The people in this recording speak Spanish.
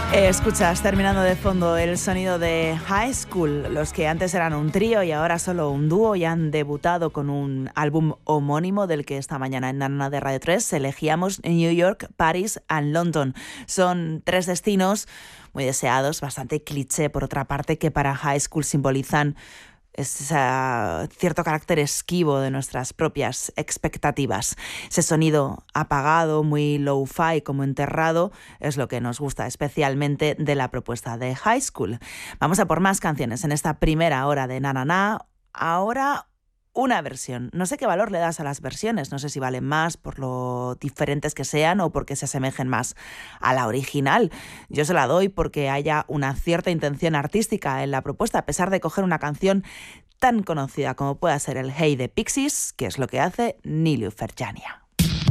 Escuchas, terminando de fondo, el sonido de High School. Los que antes eran un trío y ahora solo un dúo y han debutado con un álbum homónimo del que esta mañana en Nana de Radio 3 elegíamos New York, París and London. Son tres destinos muy deseados, bastante cliché por otra parte, que para High School simbolizan ese cierto carácter esquivo de nuestras propias expectativas. Ese sonido apagado, muy low-fi, como enterrado, es lo que nos gusta especialmente de la propuesta de High School. Vamos a por más canciones en esta primera hora de Na Na Na. Ahora una versión. No sé qué valor le das a las versiones, no sé si valen más por lo diferentes que sean o porque se asemejen más a la original. Yo se la doy porque haya una cierta intención artística en la propuesta, a pesar de coger una canción tan conocida como pueda ser el Hey de Pixies, que es lo que hace Nilu Ferjania.